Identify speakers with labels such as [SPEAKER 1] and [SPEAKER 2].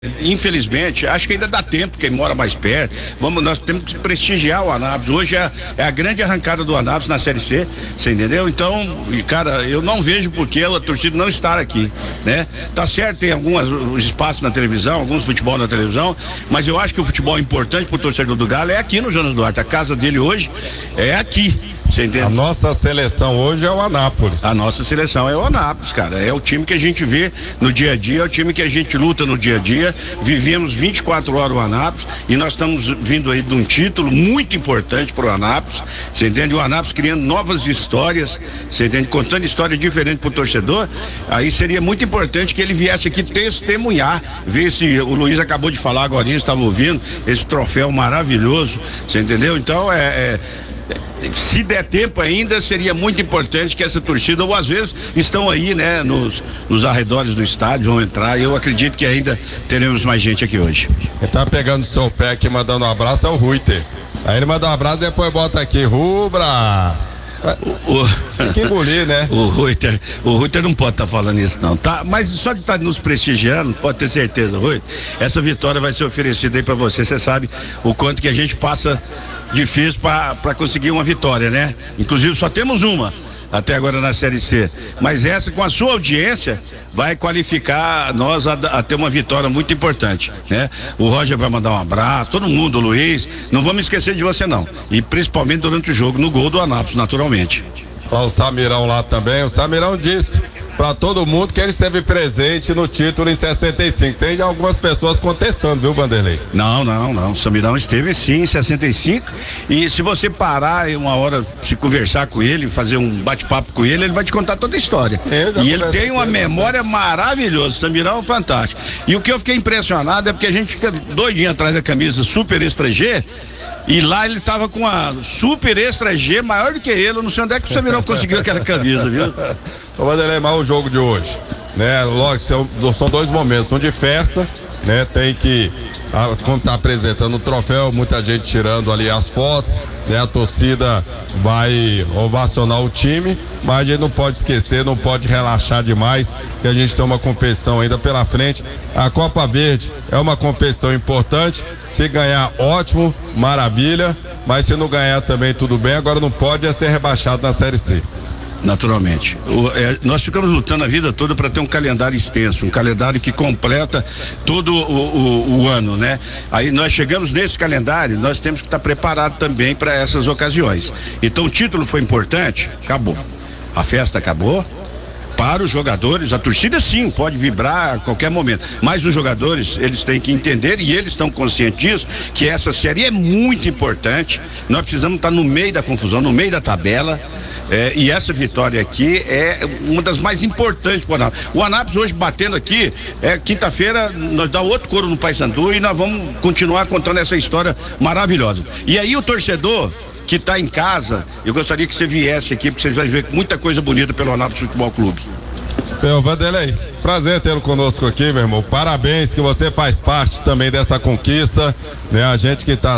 [SPEAKER 1] Infelizmente, acho que ainda dá tempo, quem mora mais perto. Nós temos que prestigiar o Anápolis. Hoje é a grande arrancada do Anápolis na Série C, você entendeu? Então, cara, eu não vejo por que a torcida não estar aqui, né? Tá certo, tem alguns espaços na televisão, alguns futebol na televisão, mas eu acho que o futebol importante pro torcedor do Galo é aqui no Jonas Duarte. A casa dele hoje é aqui. Você entende?
[SPEAKER 2] A nossa seleção hoje é o Anápolis.
[SPEAKER 1] A nossa seleção é o Anápolis, cara. É o time que a gente vê no dia a dia, é o time que a gente luta no dia a dia. Vivemos 24 horas o Anápolis e nós estamos vindo aí de um título muito importante pro Anápolis. Você entende? O Anápolis criando novas histórias, você entende? Contando histórias diferentes pro torcedor. Aí seria muito importante que ele viesse aqui testemunhar, ver se o Luiz acabou de falar agora, estava ouvindo esse troféu maravilhoso, você entendeu? Então se der tempo ainda, seria muito importante que essa torcida, ou às vezes estão aí, né, nos arredores do estádio, vão entrar, e eu acredito que ainda teremos mais gente aqui hoje.
[SPEAKER 2] Quem tá pegando o seu pé aqui, mandando um abraço é o Ruiter. Aí ele manda um abraço, depois bota aqui, Rubra. Tem que engolir, né?
[SPEAKER 1] O Ruiter não pode estar falando isso não, tá? Mas só de estar nos prestigiando, pode ter certeza, Ruiter, essa vitória vai ser oferecida aí pra você sabe o quanto que a gente passa difícil para conseguir uma vitória, né? Inclusive só temos uma até agora na Série C, mas essa com a sua audiência vai qualificar nós a ter uma vitória muito importante, né? O Roger vai mandar um abraço, todo mundo, o Luiz, não vamos esquecer de você não, e principalmente durante o jogo, no gol do Anápolis, naturalmente.
[SPEAKER 2] Ó, o Samirão lá também, o Samirão disse pra todo mundo que ele esteve presente no título em 65. Tem algumas pessoas contestando, viu, Vanderlei?
[SPEAKER 1] Não. O Samirão esteve sim em 65. E se você parar uma hora, se conversar com ele, fazer um bate-papo com ele vai te contar toda a história. E ele tem uma memória maravilhosa. O Samirão é fantástico. E o que eu fiquei impressionado é porque a gente fica doidinho atrás da camisa Super Extra G. E lá ele estava com a Super Extra G maior do que ele. Eu não sei onde é que o Samirão conseguiu aquela camisa, viu?
[SPEAKER 2] Ô, Vanderlei, mas o jogo de hoje, né? Lógico, são dois momentos, um de festa, né? Tem que, quando tá apresentando o troféu, muita gente tirando ali as fotos, né? A torcida vai ovacionar o time, mas a gente não pode esquecer, não pode relaxar demais, que a gente tem uma competição ainda pela frente. A Copa Verde é uma competição importante, se ganhar, ótimo, maravilha, mas se não ganhar também tudo bem, agora não pode ser rebaixado na Série C.
[SPEAKER 1] Naturalmente. Nós ficamos lutando a vida toda para ter um calendário extenso, um calendário que completa todo o ano, né? Aí nós chegamos nesse calendário, nós temos que estar preparados também para essas ocasiões. Então o título foi importante, acabou. A festa acabou. Para os jogadores, a torcida sim pode vibrar a qualquer momento, mas os jogadores, eles têm que entender, e eles estão conscientes disso, que essa série é muito importante. Nós precisamos estar no meio da confusão, no meio da tabela. E essa vitória aqui é uma das mais importantes para o Anápolis. O Anápolis hoje batendo aqui, quinta-feira nós dá outro couro no Paysandu e nós vamos continuar contando essa história maravilhosa. E aí o torcedor que está em casa, eu gostaria que você viesse aqui, porque você vai ver muita coisa bonita pelo Anápolis Futebol Clube.
[SPEAKER 2] Vanderlei, prazer tê-lo conosco aqui, meu irmão. Parabéns, que você faz parte também dessa conquista, né? A gente que está